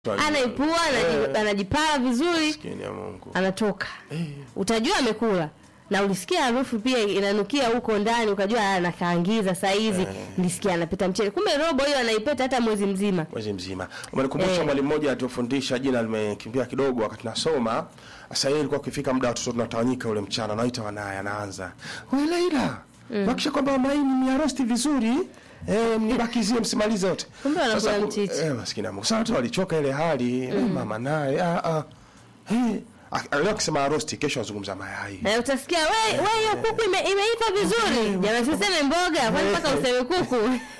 Anaipua, anajipala vizuri, anatoka. Utajua amekula. Na ulisikia harufu pia inanukia huko ndani, ukajua anakaangiza saa hizi. Nilisikia anapita mchele. Kumbe robo hiyo anaipeta hata mwezi mzima. Mwezi mzima. Umenikumbusha mwalimu mmoja atufundisha, jina limekimbia kidogo wakati nasoma. Sasa yeye alikuwa akifika muda watoto tunatawanyika ule mchana, naita wanaye anaanza. Wewe Laila, hakisha kwamba maini miarosti vizuri. Mnibakizie msimalize wote. Kumbe anakula mchichi. Maskini Mungu. Sasa watu walichoka ile hali, mama naye leo akisema rosti, kesho azungumza mayai. Utasikia wewe hiyo kuku imeiva vizuri. Jamani usiseme mboga, kwani mpaka useme kuku.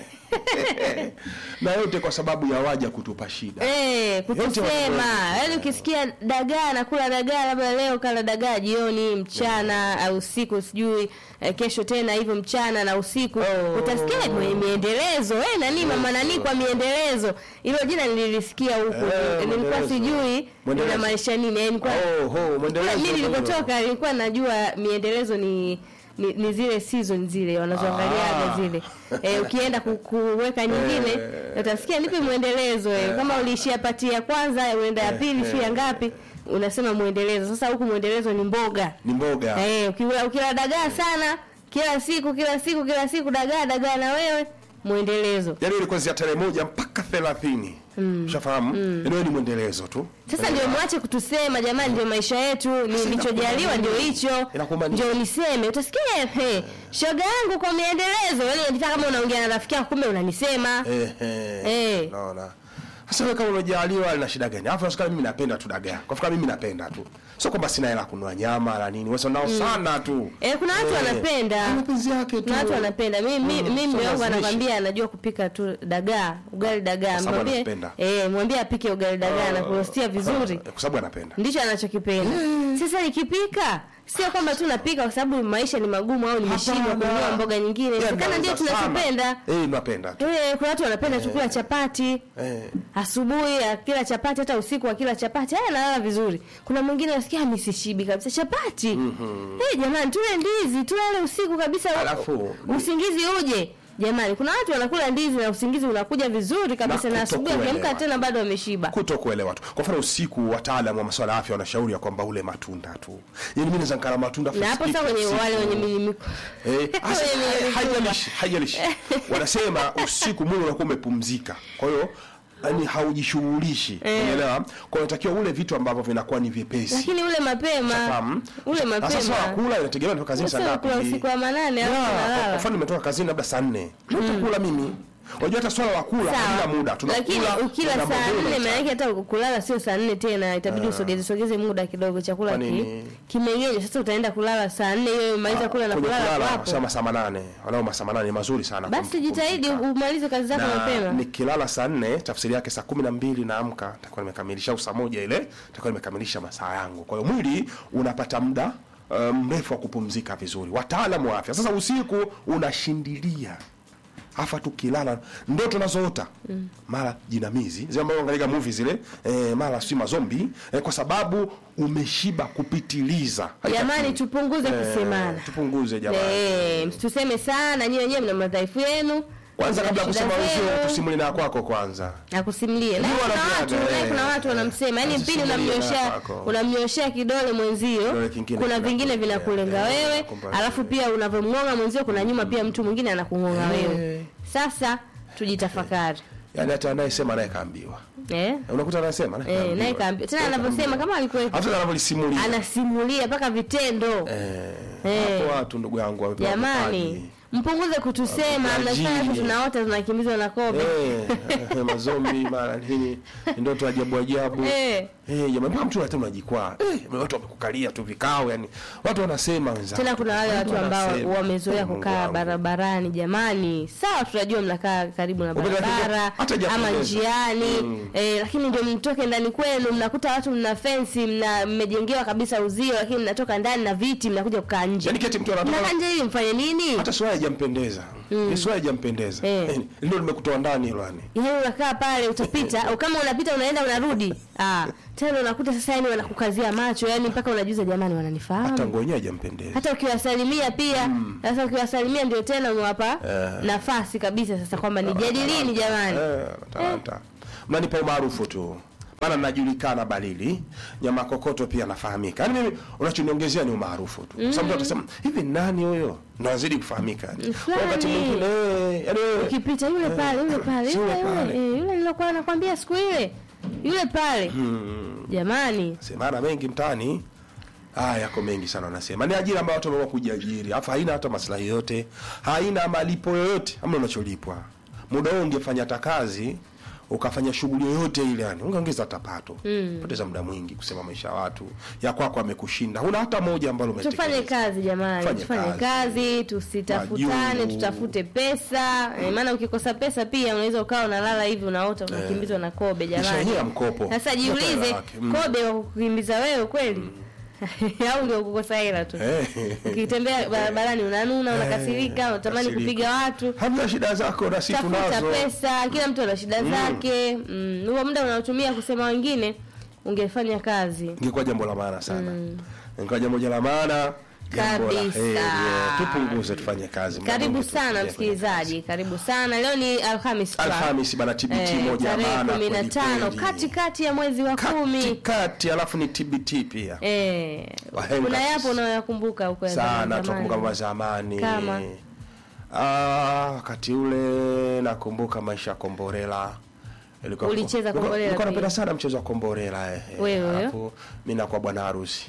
Na yote kwa sababu ya waja kutupa shida. Kutusema. Yaani ukisikia dagaa anakula dagaa, labda leo kala dagaa jioni, mchana au usiku sijui, kesho tena hivyo mchana na usiku. Utasikia miendelezo. Nani mama nani kwa miendelezo. Hilo jina nililisikia huko. Nilikuwa sijui ina maisha nini. Nilikuwa mwendelezo. Mimi nilipotoka nilikuwa najua miendelezo ni zile season zile wanazoangaliaga zile. Ukienda kuweka nyingine utasikia nipe muendelezo. Kama uliishia pati ya kwanza uenda ya pili fia ngapi unasema muendelezo. Sasa huku muendelezo ni mboga. Ni mboga. Ukila dagaa sana kila siku dagaa na wewe muendelezo. Yaani ile kuanzia tarehe 1 mpaka 30. Ushafahamu? Ndio ni muendelezo tu. Sasa ndio mwache kutusema jamani, ndio maisha yetu, nilichojaliwa ndio hicho. Ndio niseme. Utasikia shoga yangu kwa miendelezo. Yaani unajitaka kama unaongea na rafiki yako kumbe unanisema. Naona. Sasa wewe kama unajaliwa na shida gani? Alafu usikali mimi napenda tu dagaa. Kwa fikra mimi napenda tu. Sio kwamba sina hela kununua nyama la nini. Wewe nao sana tu. Kuna watu wanapenda. Mapenzi yake tu. Kuna watu wanapenda. Mimi wangu anakwambia anajua kupika tu dagaa, ugali dagaa. Mwambie apike ugali dagaa na kurostia vizuri. Kwa sababu anapenda. Ndicho anachokipenda. Sasa nikipika sio kwamba tu napika kwa sababu maisha ni magumu au nimeshindwa kununua mboga nyingine. Kana ndio tunachopenda. Napenda tu. Kuna watu wanapenda tu kula chapati. Asubuhi akila chapati, hata usiku akila chapati, analala vizuri. Kuna mwingine anasikia mimi sishibi kabisa chapati. Jamani tule ndizi, tulale usiku kabisa. Alafu usingizi uje. Jamani kuna watu wanakula ndizi na usingizi unakuja vizuri kabisa na asubuhi akiamka tena bado wameshiba. Kutokuelewa tu. Kwa mfano usiku wataalamu wa masuala ya afya wanashauri kwamba ule matunda tu. Yaani mimi naweza nikala matunda na hapo sasa kwenye wale wenye milimiko. Haijalishi. Wanasema usiku mwili unakuwa umepumzika. Kwa hiyo yani haujishughulishi. Unaelewa? Kwa hiyo unatakiwa ule vitu ambavyo vinakuwa ni vyepesi. Lakini ule mapema. Sasa kula inategemea unatoka kazini saa ngapi. Usiku wa 8 au unalala. Kwa mfano nimetoka kazini labda saa 4. Nitakula mimi. Unajua hata swala la kula bila muda tunakula. Lakini ukila saa 4 maana yake hata kulala sio saa 4 tena, itabidi usogeze muda kidogo chakula kimengenyo. Sasa utaenda kulala saa 4 hiyo maliza kula na kulala hapo. Sasa masaa 8. Wanao masaa 8 mazuri sana. Basi jitahidi umalize kazi zako mapema. Nikilala saa 4 tafsiri yake saa 12 naamka nitakuwa nimekamilisha saa 1 ile nitakuwa nimekamilisha masaa yangu. Kwa hiyo mwili unapata muda mrefu wa kupumzika vizuri. Wataalamu wa afya. Sasa usiku unashindilia. Hafa tukilala ndio tunazoota. Mara jinamizi, zile ambazo angalia movie zile, mara si mazombi, kwa sababu umeshiba kupitiliza. Jamani tupunguze kusemana. Tupunguze jamani. Msituseme sana, nyinyi wenyewe mna madhaifu yenu. Kwanza kabla kusema wewe tusimulie na kwako kwanza. Nakusimulie. Na kuna watu wanamsema, yani pili unamnyoshia kidole mwenzio, kuna vingine vinakulenga wewe, alafu pia unavomngonga mwenzio kuna nyuma pia mtu mwingine anakungonga wewe. Sasa tujitafakari. Yaani hata anayesema naye kaambiwa. Unakuta anasema naye kaambiwa. Tena anavyosema kama alikuwa hata anavyolisimulia. Anasimulia mpaka vitendo. Hapo watu ndugu yangu wamepewa. Jamani mpunguze kutusema, mnasema tunaota tunakimbizwa na kobe. Mazombi mara nini ndoto ajabu. Jamani mtu hata unajikwaa. Watu wamekukalia tu vikao, yani watu wanasema wenzao. Tena kuna wale watu ambao wamezoea kukaa barabarani jamani. Sawa tunajua mnakaa karibu na barabara ama njiani, lakini ndio mtoke ndani kwenu mnakuta watu mna fence mmejengewa kabisa uzio, lakini mnatoka ndani na viti mnakuja kukaa nje. Yaani keti mtu anatoka nje ili mfanye nini? Hata swala hajampendeza. Ni swala hajampendeza. Ndio nimekutoa ndani hilo yani. Yeye unakaa pale utapita au kama unapita unaenda unarudi. Tena unakuta sasa yani wanakukazia macho yani mpaka unajiuliza jamani wananifahamu. Hata ngonya hajampendeza. Hata ukiwasalimia pia. Sasa ukiwasalimia ndio tena umewapa nafasi kabisa sasa kwamba nijadilini jamani. Mnanipa umaarufu tu. maana najulikana Balili, nyama kokoto pia nafahamika. Yaani mimi unachoniongezea ni umaarufu tu. Sababu mtu atasema hivi nani huyo? Nazidi kufahamika. Wakati mwingine yaani ukipita yule pale yule nilokuwa nakwambia siku ile. Yule pale. Jamani, semana mengi mtaani. Yako mengi sana wanasema. Ni ajira ambayo watu wameamua kujiajiri. Alafu haina hata maslahi yote. Haina malipo yoyote. Hamna unacholipwa. Muda huo ungefanya hata kazi, ukafanya shughuli yoyote ile yani, ungeongeza hata pato. Poteza muda mwingi kusema maisha ya watu. Ya kwako amekushinda. Huna hata moja ambalo umetekeleza. Tufanye kazi jamani. Tufanye kazi, tusitafutane, tutafute pesa. Maana ukikosa pesa pia unaweza ukawa unalala hivi unaota unakimbizwa na kobe jamani. Sasa jiulize, kobe wa kukimbiza wewe kweli? Au ndio kukosa hela tu. Ukitembea barabarani unanuna, unakasirika, unatamani kupiga watu. Hamna shida zako na sisi tunazo. Tafuta pesa, kila mtu ana shida zake. Huo muda unaotumia kusema wengine ungefanya kazi. Ingekuwa jambo la maana sana. Ingekuwa jambo la maana. Kabisa. Tupunguze tufanye kazi. Karibu sana msikilizaji, karibu sana. Leo ni Alhamisi bana, TBT moja maana 15 kati ya mwezi wa 10. Kati alafu ni TBT pia. Kuna yapo unayokumbuka huko ya zamani? Sana tukumbuka mambo ya zamani. Kama wakati ule nakumbuka maisha ya Komborela. Ulicheza Komborela? Nilikuwa napenda sana mchezo wa Komborela. Wewe? Mimi na kwa bwana harusi.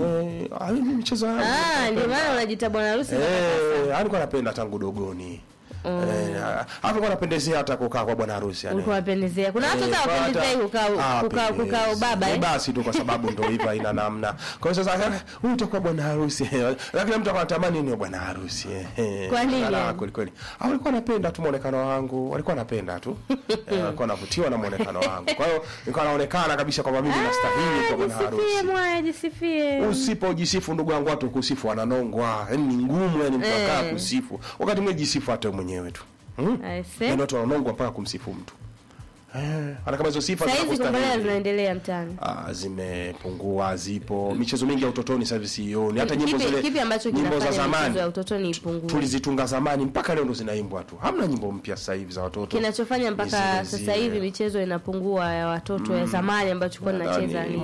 Mchezo wangu. Ndio maana unajiita bwana harusi. Alikuwa anapenda tangu dogoni. Hapo kwa napendezea hata kukaa kwa bwana harusi yani. Ulikuwa unapendezea. Kuna watu hata wapendezea kukaa baba basi tu kwa sababu ndio hivyo ina namna. Kwa hiyo sasa huyu utakuwa bwana harusi. Lakini mtu anatamani ni bwana harusi. Kwa nini? Kweli. Alikuwa anapenda tu muonekano wangu. Alikuwa anapenda tu. Alikuwa anavutiwa na muonekano wangu. Kwa hiyo nilikuwa naonekana kabisa kwamba mimi nastahili kwa bwana harusi. Jisifie. Usipojisifu ndugu yangu watu kusifu wananongwa. Yaani ni ngumu yani mtu akaa kusifu. Wakati mwingine jisifu hata mwenyewe tu. Ndio watu wanongo mpaka kumsifu mtu. Hata kama hizo sifa zinaendelea mtaani. Zimepungua, zipo. Michezo mingi ya utotoni sasa hivi sioni. Hata nyimbo zile. Kipi ambacho kinafanya michezo ya utotoni ipungue? Tulizitunga zamani mpaka leo ndo zinaimbwa tu. Hamna nyimbo mpya sasa hivi za watoto. Kinachofanya mpaka sasa hivi michezo inapungua ya watoto ya zamani ambacho kwa tunacheza ni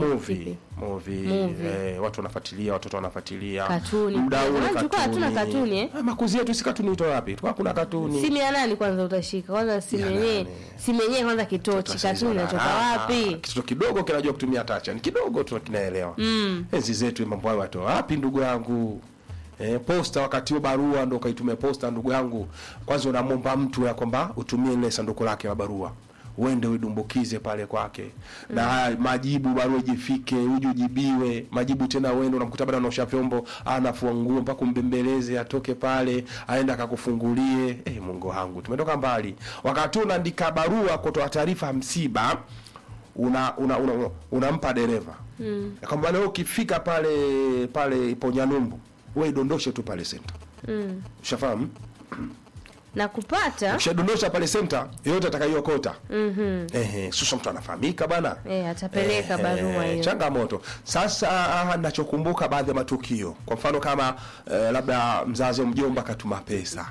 movie. Watu wanafuatilia, watoto wanafuatilia. Katuni. Muda ule hatuna katuni makuzi yetu si katuni ito wapi? Tulikuwa kuna katuni. Simu ya nani kwanza utashika? Kwanza simu yenyewe kwanza kitochi. Katuni inatoka wapi? Kitoto kidogo kinajua kutumia touch. Ni kidogo tu kinaelewa. Enzi zetu mambo hayo watu wapi ndugu yangu? Posta wakati wa barua ndo kaitumia posta ndugu yangu. Kwanza unamwomba mtu ya kwamba utumie ile sanduku lake la barua. Uende udumbukize pale kwake. Na majibu barua ijifike, uje ujibiwe. Majibu tena uende unamkuta bado anaosha vyombo, anafua nguo mpaka kumbembeleze atoke pale, aenda akakufungulie. Mungu wangu, tumetoka mbali. Wakati unaandika barua kutoa taarifa msiba, unampa dereva. Kama leo ukifika pale ipo Nyalumbu, wewe dondoshe tu pale center. Ushafahamu? Na kupata ukishadondosha pale center yote atakayokota sasa mtu anafahamika bana atapeleka barua hiyo. Changamoto sasa. Ninachokumbuka baadhi ya matukio, kwa mfano kama labda mzazi au mjomba katuma pesa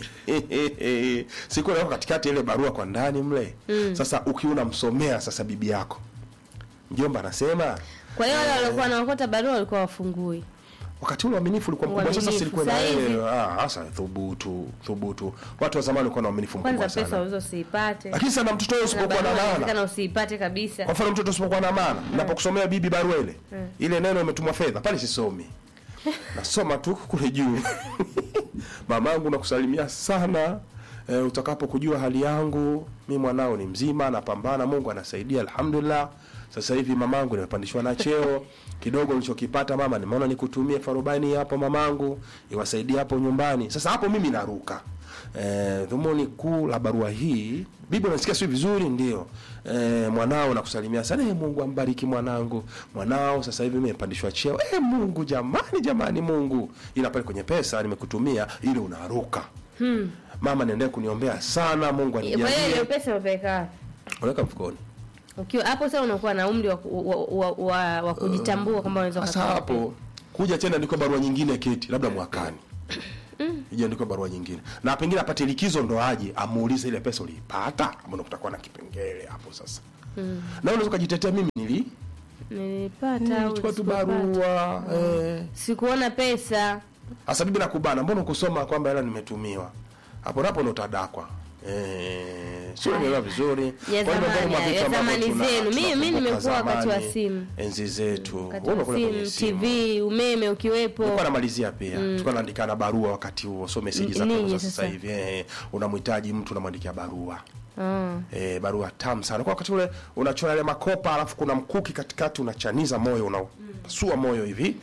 siku leo katikati ile barua kwa ndani mle. Sasa ukiona msomea sasa bibi yako, mjomba anasema. Kwa hiyo wale walikuwa wanaokota barua walikuwa wafungui. Wakati ule uaminifu ulikuwa mkubwa. Sasa silikuwa na hasa thubutu. Watu wa zamani walikuwa na uaminifu mkubwa sana. Kwanza pesa uzo usipate. Lakini sana mtoto usipokuwa na maana. Kana usipate kabisa. Kwa mfano mtoto usipokuwa na maana, ninapokusomea bibi barua ile neno umetumwa fedha, pale sisomi. Nasoma tu kule juu. Mamangu nakusalimia sana. Utakapokujua hali yangu, mimi mwanao ni mzima, napambana, Mungu anasaidia alhamdulillah. Sasa hivi mamangu nimepandishwa na cheo kidogo, nilichokipata mama nimeona nikutumie farubani hapo mamangu, iwasaidie hapo nyumbani. Sasa hapo mimi naruka. Dhumuni kuu la barua hii, bibi unasikia sio vizuri? Ndio. Mwanao nakusalimia sana. Mungu ambariki mwanangu. Mwanao sasa hivi nimepandishwa cheo. Mungu jamani Mungu. Ila pale kwenye pesa nimekutumia ile unaruka. Mama niendelee kuniombea sana, Mungu anijalie. Kwa hiyo pesa unapeleka? Unaweka mfukoni. Ukiwa hapo sasa unakuwa na umri wa kujitambua kwamba unaweza kupata. Sasa hapo kuja tena ndiko barua nyingine keti labda mwakani. Ije ndiko barua nyingine. Na pengine apate likizo ndo aje amuulize ile pesa uliipata, mbona kutakuwa na kipengele hapo sasa. Na unaweza kujitetea mimi nilipata au chukua tu barua sikuona pesa. Sasa bibi nakubana, mbona ukusoma kwamba hela nimetumiwa? Hapo ndo utadakwa. Sio nielewa vizuri. Ya zamani zenu. Mimi nimekuwa wakati wa simu. Enzi zetu. Wewe kwenye TV, umeme ukiwepo. Nilikuwa namalizia pia. Tulikuwa naandikana barua wakati huo. So message za sasa hivi. Unamhitaji mtu unamwandikia barua. Barua tamu sana. Kwa wakati ule unachora ile makopa alafu kuna mkuki katikati unachaniza moyo unasua moyo hivi.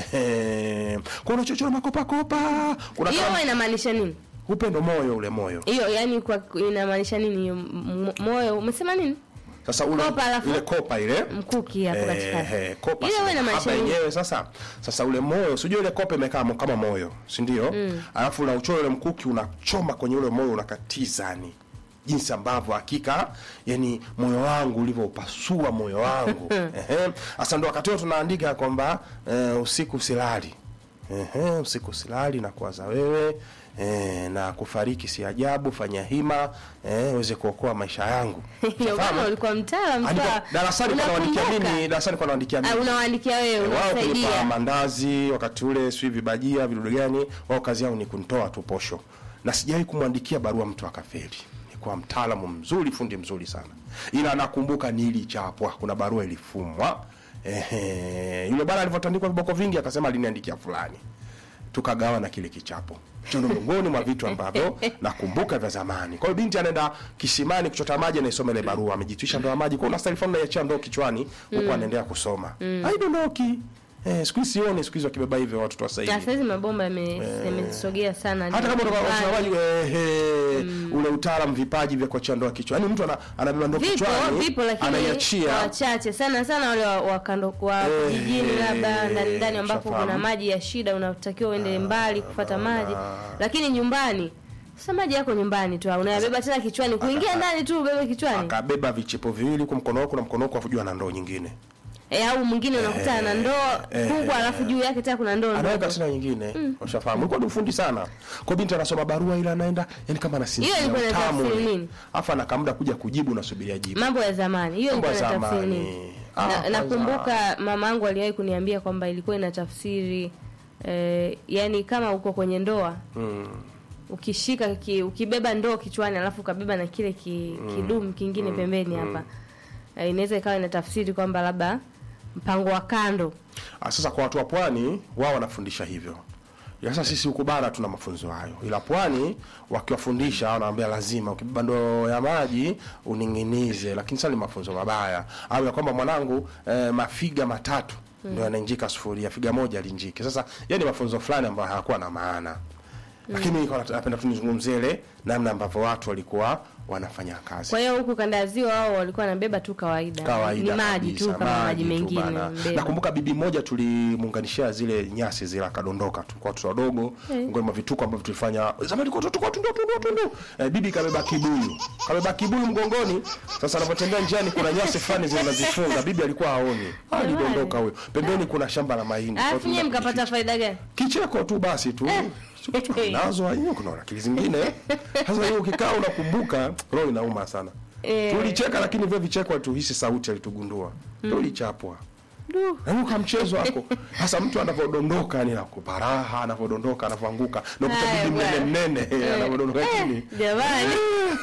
Kwa unachochora makopa. Hiyo inamaanisha nini? Upendo moyo ule moyo. Hiyo yani kwa inamaanisha nini hiyo moyo? Umesema nini? Sasa ule ile kopa ile mkuki hapo katikati. Kopa. Hiyo inamaanisha nini? Yenyewe sasa ule moyo, sio ile kopa imekaa kama moyo, si ndio? Alafu unauchora ule mkuki unachoma kwenye ule moyo unakatiza ni jinsi ambavyo hakika yani moyo wangu ulivyopasua moyo wangu. Sasa ndo wakati tunaandika kwamba usiku silali. Usiku silali na kuwaza wewe. Na kufariki si ajabu, fanya hima uweze kuokoa maisha yangu. Kama ulikuwa mtaalamu darasani kwa naandikia mimi, unaandikia wewe, unasaidia. Wao mandazi wakati ule sio vibajia vidudu gani, wao kazi yao ni kunitoa tu posho. Na sijawahi kumwandikia barua mtu akafeli. Ni kwa mtaalamu mzuri, fundi mzuri sana. Ila nakumbuka nilichapwa, kuna barua ilifumwa. Yule bwana alivyotandikwa viboko vingi akasema aliniandikia fulani. Tukagawa na kile kichapo. Chono miongoni mwa vitu ambavyo nakumbuka vya zamani. Kwa hiyo binti anaenda kisimani kuchota maji na isome ile barua, amejitwisha ndoo ya maji. Kwa una telephone unaiachia ndoo kichwani huko anaendelea kusoma. Haidondoki. Siku hizi sioni, siku hizi wakibeba hivyo watu tu sasa hivi. Sasa hizi mabomba yamesogea sana. Hata kama unataka maji ule utaalamu vipaji vya kuachia ndoo kichwa. Yaani mtu anabeba ndoo kichwani, anaiachia. Wachache sana wale wa kando kwa vijijini labda ndani ambapo kuna maji ya shida unatakiwa uende mbali kufuata maji. Lakini nyumbani sasa maji yako nyumbani tu unayabeba tena kichwani, kuingia ndani tu ubebe kichwani. Akabeba vichepo viwili kwa mkono wako na mkono wako afujua na ndoo nyingine. Au mwingine unakutana na ndoo kubwa alafu juu yake tena kuna ndoo ndogo. Anaweka tena nyingine. Ushafahamu. Ulikuwa ni ufundi sana. Kwa binti anasoma barua ila anaenda yani kama anasinzia. Hiyo ilikuwa inatafsiri nini? Afa anakamda kuja kujibu na subiria jibu. Mambo ya zamani. Hiyo ilikuwa inatafsiri nini? Nakumbuka mamangu aliwahi kuniambia kwamba ilikuwa inatafsiri yani kama uko kwenye ndoa. Ukishika ukibeba ndoo kichwani alafu ukabeba na kile kidumu kingine pembeni hapa. Inaweza ikawa inatafsiri kwamba labda mpango wa kando. Sasa kwa watu wa pwani wao wanafundisha hivyo. Sasa sisi huko bara tuna mafunzo hayo. Ila pwani wakiwafundisha wanawaambia lazima ukibeba ndoo ya maji uninginize, lakini sasa ni mafunzo mabaya. Au ya kwamba mwanangu mafiga matatu ndio yanainjika sufuria, figa moja alinjike. Sasa yani mafunzo fulani ambayo hayakuwa na maana. Lakini nilikuwa napenda tunizungumzie ile namna ambavyo watu walikuwa wanafanya kazi. Kwa hiyo huku kanda ya ziwa wao walikuwa wanabeba tu kawaida. Ni maji tu kama maji mengine. Nakumbuka bibi moja tulimuunganishia zile nyasi zile akadondoka tu kwa watu wadogo. Ngoma mwa vituko ambavyo tulifanya. Zamani kwa watoto kwa tundu. Bibi kabeba kibuyu mgongoni. Sasa anapotembea njiani kuna nyasi fulani zinazifunga. Bibi alikuwa haoni. Alidondoka huyo. Pembeni kuna shamba la mahindi. Alafu nyinyi mkapata faida gani? Kicheko tu basi tu. Nazo hiyo kuna akili zingine. Sasa hiyo ukikaa unakumbuka roho inauma sana. Tulicheka lakini vile vicheko tuhisi sauti alitugundua. Tulichapwa. Na huko mchezo wako. Sasa mtu anapodondoka yani anakupa raha, anapodondoka anapoanguka. Na kutabidi mnene anapodondoka chini. Jamani.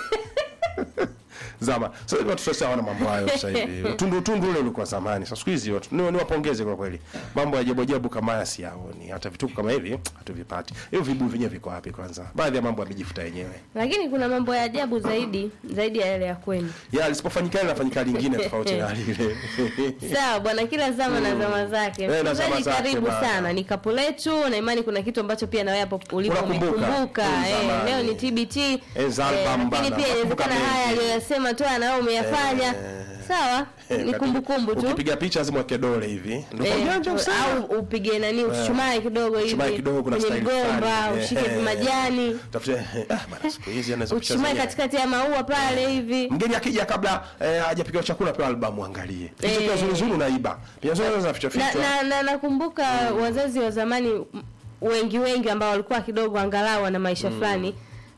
Zama. Sasa hivi watu sasa hawana mambo hayo sasa hivi. Tundu ule ulikuwa zamani. Sasa siku hizi watu ni wapongeze kwa kweli. Mambo ya ajabu kama haya siyaoni. Hata vituko kama hivi hatuvipati. Hiyo vibuyu vyenyewe viko wapi kwanza? Baadhi ya mambo yamejifuta yenyewe. Lakini kuna mambo ya ajabu zaidi ya yale ya kwenu. Lisipofanyika linafanyika lingine tofauti na lile. Sawa bwana, kila zama na zama zake. Karibu sana. Ni kapu letu na imani kuna kitu ambacho pia na wewe hapo ulipokumbuka. Leo ni TBT. Lakini pia inawezekana haya aliyosema tu na wewe umeyafanya. Sawa? Ni kumbukumbu tu. Ukipiga picha lazima uweke dole hivi. Ndio ujanja sana. Au upige nani ushumae kidogo hivi. Ushumae kidogo kuna style gomba, ushike majani. Tafute bana siku hizi anaweza kucheza. Ushumae katikati ya maua pale hivi. Mgeni akija kabla hajapiga chakula pia albamu angalie. Hizo pia nzuri unaiba. Pia nzuri za ficha. Na nakumbuka wazazi wa zamani wengi ambao walikuwa kidogo angalau na maisha fulani.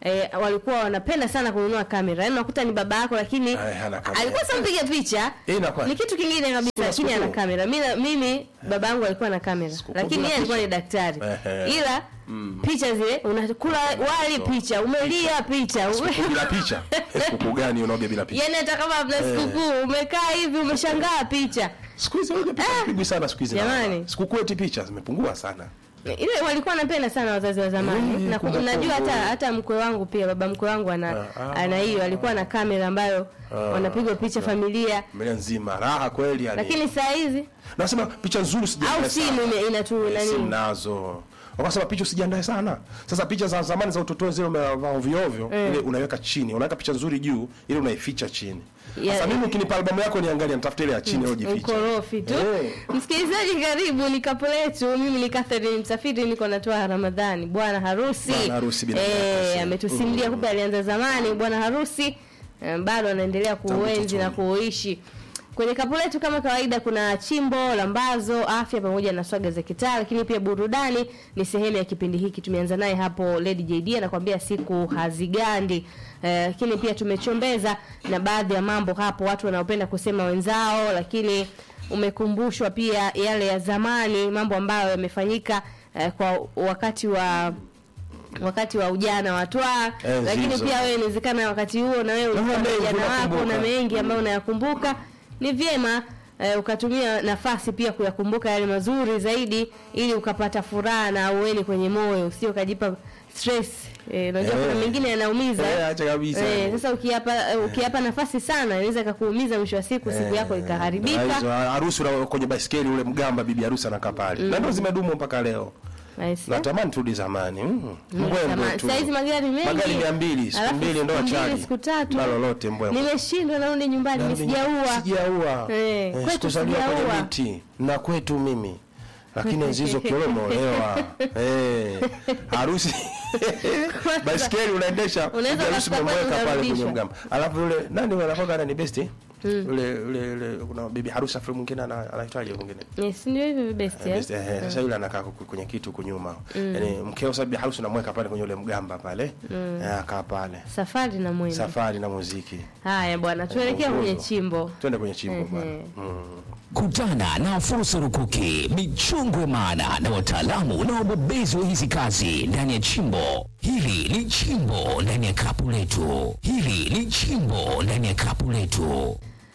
walikuwa wanapenda sana kununua kamera. Yaani unakuta ni baba yako lakini alikuwa sampiga picha. Ni kitu kingine kabisa lakini ana kamera. Mimi baba yangu alikuwa na kamera lakini yeye alikuwa ni daktari. Ila picha zile unakula wali picha, umelia picha. Bila picha. Sikukuu gani unaoga bila picha? Yaani hata kama hapana sikukuu, umekaa hivi umeshangaa picha. Siku hizi unaoga picha pigwi sana siku hizi. Sikukuu eti picha zimepungua sana. Ile walikuwa wanapenda sana wazazi wa zamani. Na unajua hata mkwe wangu pia, baba mkwe wangu ana hiyo, alikuwa na kamera ambayo wanapiga picha familia nzima. Raha kweli yani. Lakini saa hizi nasema picha nzuri sijaandaa. Au simu inatu nani? Simu nazo. Wakasema picha usijiandae sana. Sasa picha za zamani za utotoni zile umevaa ovyo ovyo, ile unaweka chini. Unaweka picha nzuri juu, ile unaificha chini. Sasa mimi ukinipa albamu yako niangalie, nitafuta ile ya chini au jifiche. Ukorofi tu. Msikilizaji karibu ni kapo letu. Mimi ni Catherine Msafiri, niko natoa Ramadhani. Bwana harusi. Bwana harusi bila ametusimulia kumbe alianza zamani bwana harusi. Bado anaendelea kuenzi na kuishi. Kwenye kapu letu kama kawaida kuna chimbo, lambazo, afya pamoja na swaga za kitaa, lakini pia burudani ni sehemu ya kipindi hiki. Tumeanza naye hapo Lady JD anakuambia siku hazigandi. Lakini pia tumechombeza na baadhi ya mambo hapo watu wanaopenda kusema wenzao, lakini umekumbushwa pia yale ya zamani, mambo ambayo yamefanyika kwa wakati wa ujana watwa, lakini pia wewe inawezekana wakati huo na wewe ulikuwa ujana wako na mengi ambayo unayakumbuka. Ni vyema ukatumia nafasi pia kuyakumbuka yale mazuri zaidi ili ukapata furaha na uweni kwenye moyo, usio ukajipa stress. Unajua kuna mengine yanaumiza. Acha kabisa. Sasa ukiapa nafasi sana inaweza kukuumiza, mwisho wa siku yako ikaharibika. Harusi kwenye baiskeli ule mgamba bibi harusi anakaa pale. Na ndio zimedumu mpaka leo. Natamani turudi zamani. Mbwembwe tu. Saizi magari mengi. Magari 200, siku 2 ndo chaji. Siku 3. Na lolote mbwembwe. Nimeshindwa narudi nyumbani, sijaua. Kwetu sijaua miti. Na kwetu mimi. Lakini nzizo kiolomo lewa. Harusi. Baiskeli unaendesha, harusi umemweka pale kwenye mgamba. Alafu yule nani wanapoka ni best? Ule kuna bibi harusi afu mwingine anaitwaje mwingine? Yes, ndio hivyo best. Sasa yule anakaa kwenye kitu huko nyuma. Yaani mkeo sababu harusi unamweka pale kwenye ule mgamba pale. Akaa pale. Safari na mwendo. Safari na muziki. Haya bwana, tuelekea kwenye chimbo. Twende kwenye chimbo bwana. Kutana na fursa rukuki, michongwe maana na wataalamu na wabobezi wa hizi kazi ndani ya chimbo. Hili ni chimbo ndani ya kapu letu. Hili ni chimbo ndani ya kapu letu.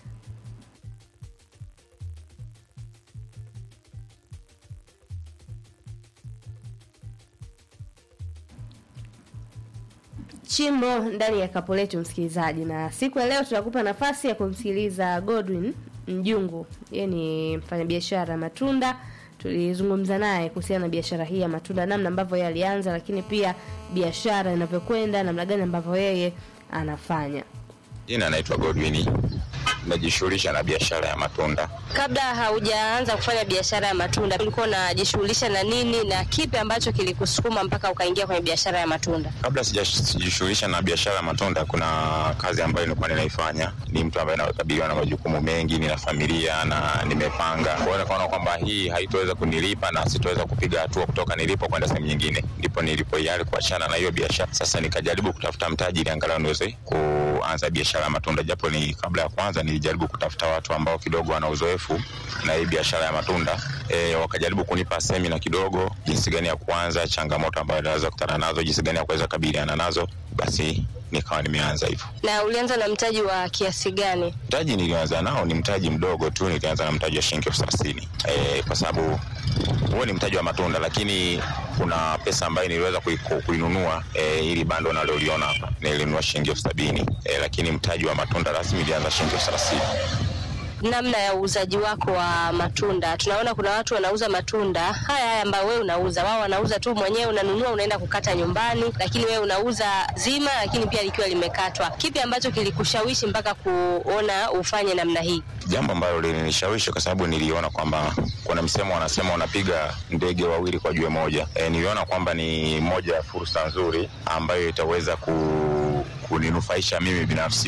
Chimbo ndani ya kapu letu msikilizaji, na siku ya leo tutakupa nafasi ya kumsikiliza Godwin Mjungu. Yeye ni mfanyabiashara matunda. Tulizungumza naye kuhusiana na biashara hii ya matunda, namna ambavyo yeye alianza, lakini pia biashara inavyokwenda, namna gani ambavyo yeye anafanya. Jina naitwa Godwin. Najishughulisha na biashara ya matunda. Kabla haujaanza kufanya biashara ya matunda, ulikuwa unajishughulisha na nini na kipi ambacho kilikusukuma mpaka ukaingia kwenye biashara ya matunda? Kabla sijajishughulisha na biashara ya matunda, kuna kazi ambayo nilikuwa ninaifanya. Ni mtu ambaye anakabiliwa na majukumu mengi, nina familia na nimepanga. Kwa hiyo nikaona kwamba hii haitoweza kunilipa na sitoweza kupiga hatua kutoka nilipo kwenda sehemu nyingine. Ndipo nilipoiari kuachana na hiyo biashara. Sasa nikajaribu kutafuta mtaji ili angalau niweze kuanza biashara ya matunda, japo ni kabla ya kwanza nilijaribu kutafuta watu ambao kidogo wana uzoefu na hii biashara ya matunda. Wakajaribu kunipa semina kidogo, jinsi gani ya kuanza, changamoto ambazo naweza kukutana nazo, jinsi gani ya kuweza kukabiliana nazo. Basi nikawa nimeanza hivyo. Na ulianza na mtaji wa kiasi gani? Mtaji nilianza nao ni mtaji mdogo tu, nilianza na mtaji wa shilingi 30,000. Kwa sababu huo ni mtaji wa matunda, lakini kuna pesa ambayo niliweza kuinunua ili bando naloliona hapa. Nilinunua shilingi 70,000, lakini mtaji wa matunda rasmi nilianza shilingi 30,000. Namna ya uuzaji wako wa matunda, tunaona kuna watu wanauza matunda haya ambayo wewe unauza. Wao wanauza tu mwenyewe, unanunua unaenda kukata nyumbani, lakini wewe unauza zima, lakini pia likiwa limekatwa. Kipi ambacho kilikushawishi mpaka kuona ufanye namna hii? Jambo ambalo lilinishawishi kwa sababu niliona kwamba kuna msemo wanasema unapiga ndege wawili kwa jiwe moja. Niliona kwamba ni moja ya fursa nzuri ambayo itaweza kuninufaisha mimi binafsi.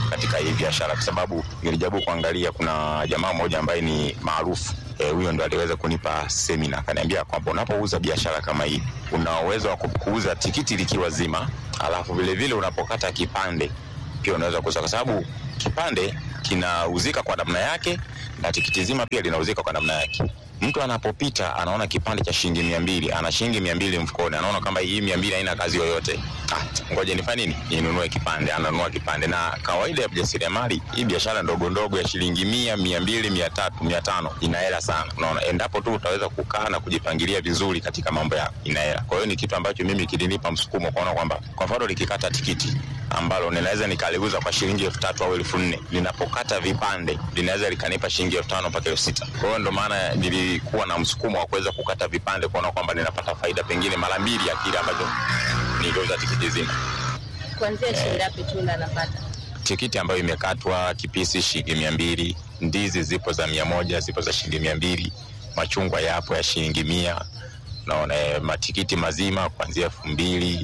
katika hii biashara, kwa sababu nilijaribu kuangalia, kuna jamaa mmoja ambaye ni maarufu, huyo ndo aliweza kunipa semina, akaniambia kwamba unapouza biashara kama hii una uwezo wa kuuza tikiti likiwa zima, alafu vile vile unapokata kipande pia unaweza kuuza, kwa sababu kipande kinauzika kwa namna yake na tikiti zima pia linauzika kwa namna yake. Mtu anapopita anaona kipande cha shilingi 200, ana shilingi 200 mfukoni, anaona kama hii 200 haina kazi yoyote. Ngoja nifanye nini? Ninunue kipande, ananunua kipande. Na kawaida ya mjasiriamali, hii biashara ndogo ndogo ya shilingi 100, 200, 300, 500 ina hela sana. Unaona, endapo tu utaweza kukaa na kujipangilia vizuri katika mambo yako, ina hela. Kwa hiyo ni kitu ambacho mimi kilinipa msukumo kuona kwamba kwa mfano likikata tikiti ambalo ninaweza nikaliuza kwa shilingi 3000 au 4000, linapokata vipande linaweza likanipa shilingi 5000 mpaka 6000. Kwa hiyo ndo maana nilikuwa na msukumo wa kuweza kukata vipande, kuona kwamba ninapata faida pengine mara 2 ya kile ambacho niliuza tikiti zima. Kuanzia shilingi ngapi tunda napata? Tikiti ambayo imekatwa kipisi shilingi 200, ndizi zipo za 100, zipo za shilingi 200, machungwa yapo ya shilingi 100. Naona matikiti mazima kuanzia 2000,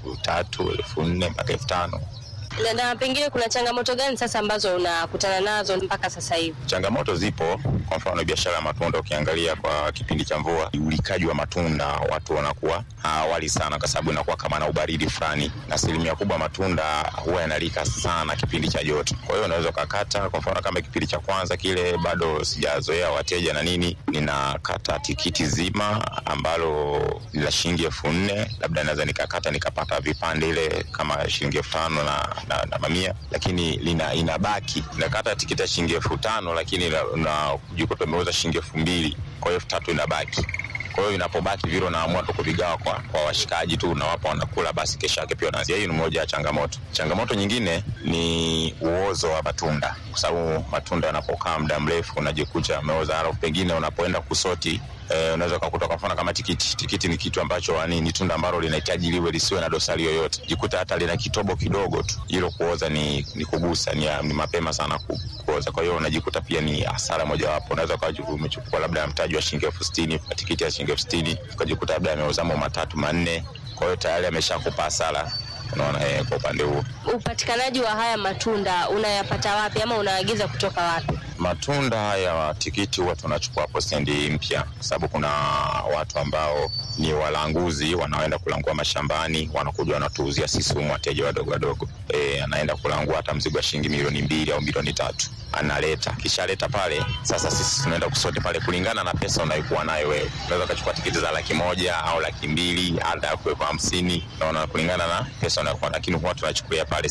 3000, 4000 mpaka 5000. Na pengine kuna changamoto gani sasa ambazo unakutana nazo mpaka sasa hivi? Changamoto zipo. Kwa mfano biashara ya matunda, ukiangalia kwa kipindi cha mvua, ulikaji wa matunda watu wanakuwa hawali sana, kwa sababu inakuwa kama na ubaridi fulani, na asilimia kubwa matunda huwa yanalika sana kipindi cha joto. Kwa hiyo unaweza kukata, kwa mfano kama kipindi cha kwanza kile bado sijazoea wateja na nini, ninakata tikiti zima ambalo la shilingi 4000, labda naweza nikakata nikapata vipande ile kama shilingi 5000 na mamia, lakini inabaki nakata tikiti ya shilingi 5000, lakini na kujikuta umeuza shilingi 2000, kwa hiyo 3000 inabaki. Kwa hiyo inapobaki vile naamua tu kuvigawa kwa washikaji tu, na wapo wanakula, basi kesho yake pia unaanzia. Hiyo ni moja ya changamoto. Changamoto nyingine ni uozo wa matunda, kwa sababu matunda yanapokaa muda mrefu unajikuta umeoza, alafu pengine unapoenda kusoti unaweza kukuta kwa mfano kama tikiti ni kitu ambacho ni tunda ambalo linahitaji liwe lisiwe na dosari yoyote. Jikuta hata lina kitobo kidogo tu, hilo kuoza ni kugusa, ni mapema sana kuoza. Kwa hiyo unajikuta pia ni hasara moja wapo. Unaweza kuwa umechukua labda mtaji wa shilingi 60,000, tikiti ya shilingi 60,000, ukajikuta labda ameuza 3 4, kwa hiyo tayari ameshakupa hasara. Unaona, kwa upande huo. Upatikanaji wa haya matunda unayapata wapi ama unaagiza kutoka wapi? Matunda haya tikiti huwa tunachukua hapo stendi mpya, kwa sababu kuna watu ambao ni walanguzi wanaenda kulangua mashambani, wanakuja wanatuuzia sisi wateja wadogo wadogo. Anaenda kulangua hata mzigo wa shilingi 2 au 3 analeta, kisha leta pale. Sasa sisi tunaenda kusote pale kulingana na pesa unayokuwa nayo wewe. Unaweza kuchukua tikiti za 100,000 au 200,000, hata kwa 50,000, naona kulingana na pesa unayokuwa, lakini huwa tunachukua pale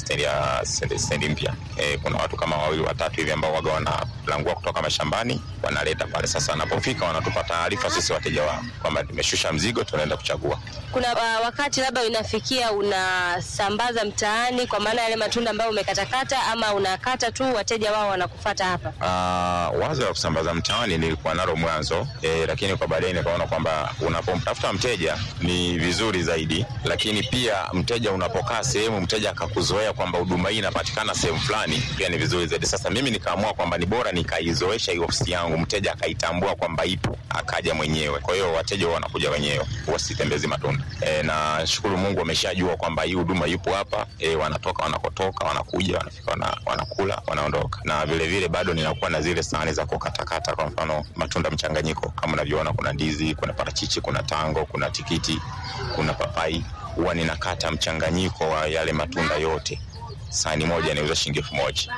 stendi mpya. Kuna watu kama 2 3 hivi ambao waga wanalangua kutoka mashambani, wanaleta pale. Sasa wanapofika wanatupa taarifa sisi wateja wao kwamba tumeshusha mzigo, tunaenda kuchagua. Kuna wakati labda inafikia unasambaza mtaani, kwa maana yale matunda ambayo umekatakata, ama unakata tu wateja wao wanakufuata hapa? Wazo la kusambaza mtaani nilikuwa nalo mwanzo, lakini kwa baadaye nikaona kwamba unapomtafuta mteja ni vizuri zaidi, lakini pia mteja unapokaa sehemu, mteja akakuzoea kwamba huduma hii inapatikana sehemu fulani, pia ni vizuri zaidi. Sasa mimi nikaamua kwamba ni bora nikaizoesha hiyo ofisi yangu, mteja akaitambua kwamba ipo, akaja mwenyewe. Kwa hiyo wateja wanakuja wenyewe, wasitembezi matunda. Na shukuru Mungu wameshajua kwamba hii huduma ipo hapa. Wanatoka wanakotoka, wanakuja, wanafika, wanakula, wanaondoka. Na vile vile bado ninakuwa na zile sahani za kukatakata, kwa mfano matunda mchanganyiko kama unavyoona, kuna ndizi, kuna parachichi, kuna tango, kuna tikiti, kuna papai. Huwa ninakata mchanganyiko wa yale matunda yote. Sahani moja inauza shilingi 1000.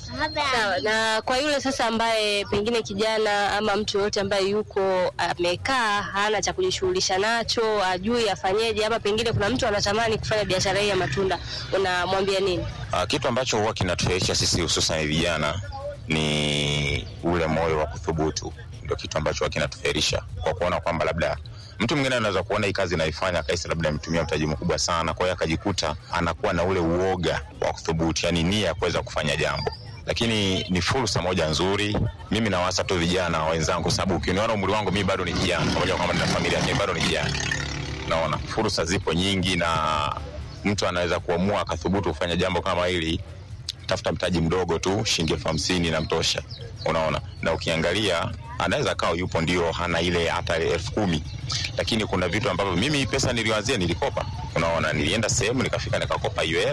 Sawa. Na kwa yule sasa ambaye pengine kijana ama mtu yote ambaye yuko amekaa hana cha kujishughulisha nacho, ajui afanyeje, ama pengine kuna mtu anatamani kufanya biashara hii ya matunda, unamwambia nini? Kitu ambacho huwa kinatufaidisha sisi hususan vijana ni ule moyo wa kuthubutu. Ndio kitu ambacho huwa kinatufaidisha, kwa kuona kwamba labda mtu mwingine anaweza kuona hii kazi naifanya akaisi labda mtumia mtaji mkubwa sana, kwa hiyo akajikuta anakuwa na ule uoga wa kuthubutu, yani nia ya kuweza kufanya jambo. Lakini ni fursa moja nzuri. Mimi nawaasa tu vijana wenzangu, sababu ukiniona umri wangu mimi bado ni kijana, pamoja kwamba nina familia, mimi bado ni kijana. Naona fursa zipo nyingi, na mtu anaweza kuamua akathubutu kufanya jambo kama hili. Tafuta mtaji mdogo tu, shilingi 50,000 inamtosha. Unaona, na ukiangalia anaweza kao yupo ndio hana ile hata 10,000, lakini kuna vitu ambavyo mimi pesa nilianzia nilikopa. Unaona, nilienda sehemu nikafika nikakopa hiyo hela,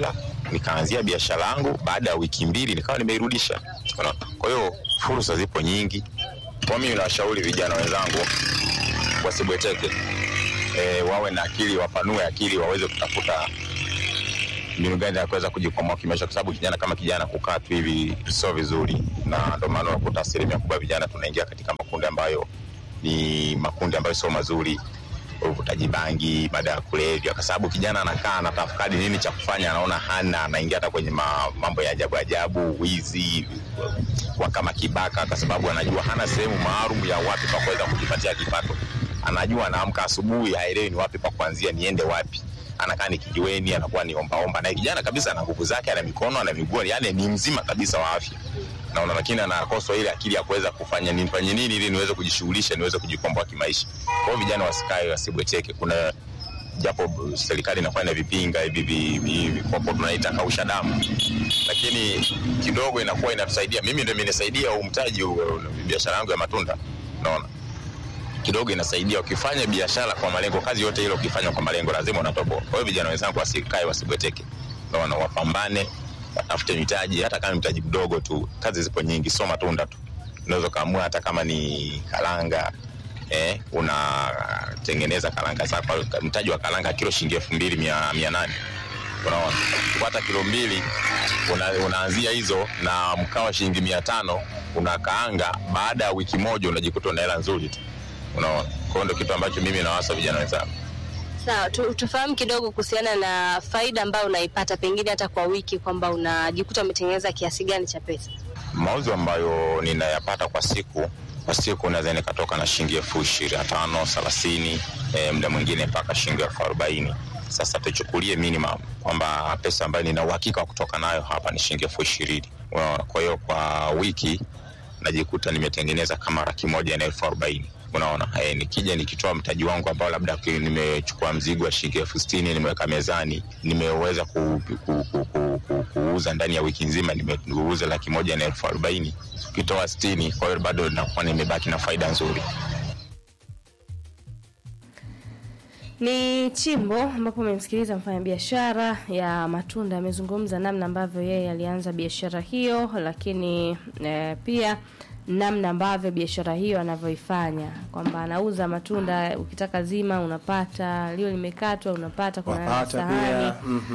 nikaanzia biashara yangu, baada ya wiki 2 nikawa nimeirudisha. Kwa hiyo fursa zipo nyingi. Kwa mimi nawashauri vijana wenzangu wasibweteke, wawe na akili, wapanue akili, waweze kutafuta mbinu gani ya kuweza kujikwamua kimaisha, kwa sababu kijana kama kijana kukaa tu hivi sio vizuri, na ndio maana unakuta asilimia kubwa vijana tunaingia katika makundi ambayo ni makundi ambayo sio mazuri, uvutaji bangi, baada ya kulevya, kwa sababu kijana anakaa anatafakari nini cha kufanya, anaona hana, anaingia hata kwenye mambo ya ajabu ajabu, wizi wa kama kibaka, kwa sababu anajua hana sehemu maalum ya wapi pa kuweza kujipatia kipato. Anajua anaamka asubuhi haelewi ni wapi pa kuanzia, niende wapi. Anakaa ni kijiweni, anakuwa ni omba. Na kijana kabisa ana nguvu zake, ana mikono, ana miguu, yani ni mzima kabisa wa afya. Naona lakini anakosa ile akili ya kuweza kufanya nifanye nini ili niweze kujishughulisha, niweze kujikomboa kimaisha. Kwa hiyo vijana wasikae, wasibweteke. Kuna japo serikali inafanya vipinga hivi kwa tunaita kausha damu, lakini kidogo inakuwa inatusaidia. Mimi ndio imenisaidia mtaji biashara yangu ya matunda. Naona kidogo inasaidia. Ukifanya biashara kwa malengo, kazi yote ile ukifanya kwa malengo lazima unatoboa. Kwa hiyo vijana wenzangu wasikae, wasibweteke. Naona wapambane, watafute mitaji, hata kama mitaji mdogo tu. Kazi zipo nyingi, sio matunda tu. Unaweza kaamua hata kama ni karanga, unatengeneza karanga zako, mtaji wa karanga kilo shilingi 2800. Unaona? Kupata kilo 2 unaanzia hizo na mkawa shilingi 500, unakaanga, baada ya wiki moja unajikuta una hela nzuri tu. Unaona? Kwa hiyo ndio kitu ambacho mimi nawasa vijana wenzangu. Sawa, tufahamu kidogo kuhusiana na faida ambayo unaipata pengine hata kwa wiki, kwamba unajikuta umetengeneza kiasi gani cha pesa. Mauzo ambayo ninayapata kwa siku naweza nikatoka na shilingi 25,000, 30, muda mwingine mpaka shilingi 40,000. Sasa tuchukulie minimum kwamba pesa ambayo nina uhakika kutoka nayo hapa ni shilingi 20,000. Kwa hiyo kwa wiki najikuta nimetengeneza kama 140,000. Unaona, nikija nikitoa mtaji wangu ambao labda nimechukua mzigo wa shilingi 60,000 nimeweka mezani, nimeweza kuuza ndani ya wiki nzima, nimeuza 140,000, ukitoa 60, kwa hiyo bado nakuwa nimebaki na faida nzuri. Ni Chimbo ambapo umemsikiliza mfanyabiashara ya matunda, amezungumza namna ambavyo yeye alianza biashara hiyo, lakini pia namna ambavyo biashara hiyo anavyoifanya, kwamba anauza matunda, ukitaka zima unapata, lio limekatwa unapata, kuna sahani.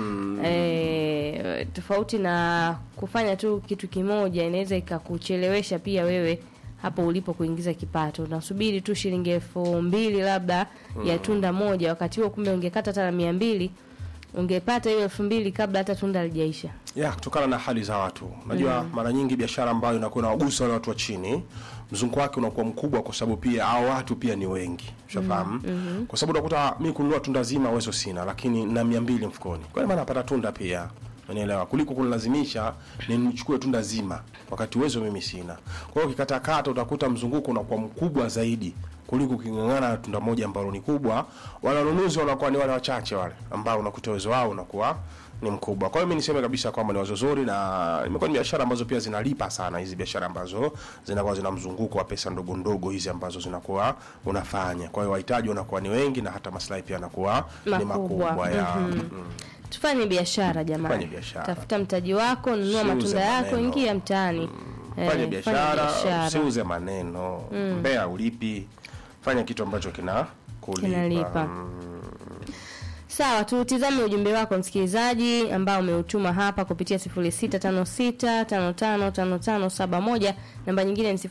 Tofauti na kufanya tu kitu kimoja, inaweza ikakuchelewesha pia wewe hapo ulipo kuingiza kipato. Unasubiri tu shilingi 2,000 labda ya tunda moja, wakati huo kumbe ungekata hata 200, ungepata hiyo 2,000 kabla hata tunda halijaisha. Kutokana na hali za watu. Unajua mara nyingi biashara ambayo inakuwa inawagusa wale watu wa chini, mzunguko wake unakuwa mkubwa, kwa sababu pia hao watu pia ni wengi. Ushafahamu? Kwa sababu unakuta mimi kununua tunda zima uwezo sina, lakini na 200 mfukoni. Kwa hiyo maana napata tunda pia. Unaelewa? Kuliko kunilazimisha nichukue tunda zima wakati uwezo mimi sina. Kwa hiyo ukikatakata utakuta mzunguko unakuwa mkubwa zaidi kuliko kingangana na tunda moja ambalo ni kubwa. Wananunuzi wanakuwa ni wale wachache wale ambao unakuta uwezo wao unakuwa ni mkubwa. Kwa hiyo mimi niseme kabisa kwamba ni wazo zuri, na imekuwa ni biashara ambazo pia zinalipa sana, hizi biashara ambazo zinakuwa zina mzunguko wa pesa ndogo ndogo hizi ambazo zinakuwa unafanya. Kwa hiyo wahitaji wanakuwa ni wengi, na hata maslahi pia yanakuwa ni makubwa ya Tufanye biashara jamani. Tafuta mtaji wako, nunua matunda yako, ingia mtaani. Fanya biashara, usiuze maneno. Mbea ulipi. Fanya kitu ambacho kinalipa. Sawa, tutizame ujumbe wako msikilizaji ambao umeutuma hapa kupitia 0656555571. Namba nyingine ni